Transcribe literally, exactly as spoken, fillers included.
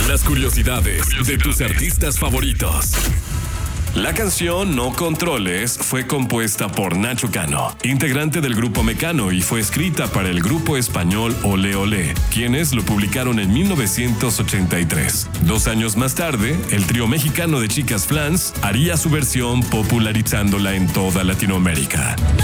Las curiosidades de tus artistas favoritos. La canción No Controles fue compuesta por Nacho Cano, integrante del grupo Mecano, y fue escrita para el grupo español Ole Ole, quienes lo publicaron en mil novecientos ochenta y tres. Dos años más tarde, el trío mexicano de chicas Flans haría su versión popularizándola en toda Latinoamérica.